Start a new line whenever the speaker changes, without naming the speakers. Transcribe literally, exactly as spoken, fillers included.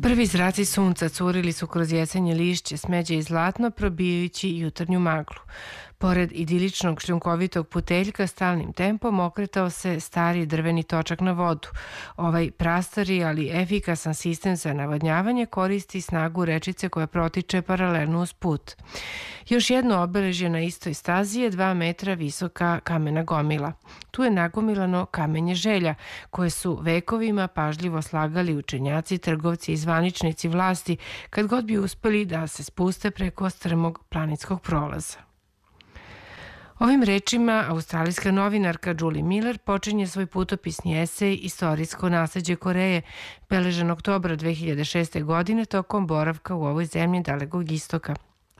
Prvi zraci sunca curili su kroz jesenje lišće, smeđe i zlatno, probijajući jutarnju maglu. Pored idiličnog šljunkovitog puteljka stalnim tempom okretao se stari drveni točak na vodu. Ovaj prastari, ali efikasan sistem za navodnjavanje koristi snagu rečice koja protiče paralelno uz put. Još jedno obeležje na istoj stazi je dva metra visoka kamena gomila. Tu je nagomilano kamenje želja, koje su vekovima pažljivo slagali učenjaci, trgovci i zvaničnici vlasti, kad god bi uspeli da se spuste preko strmog planinskog prolaza. Ovim rečima australijska novinarka Julie Miller počinje svoj putopisni esej Istorijsko nasleđe Koreje, beležen oktobra dve hiljade šeste. godine tokom boravka u ovoj zemlji Dalekog istoka.